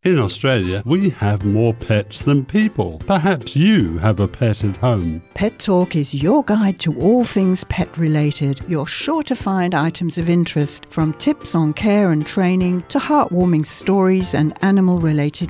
In Australia, we have more pets than people. Perhaps you have a pet at home. Pet Talk is your guide to all things pet related. You're sure to find items of interest, from tips on care and training to heartwarming stories and animal related